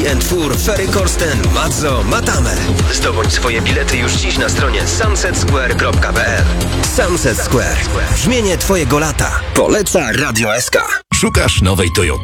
Fur, Ferry Corsten, Mazzo, Matame. Zdobądź swoje bilety już dziś na stronie sunsetsquare.pl. Sunset Square. Brzmienie twojego lata. Poleca Radio SK. Szukasz nowej Toyoty?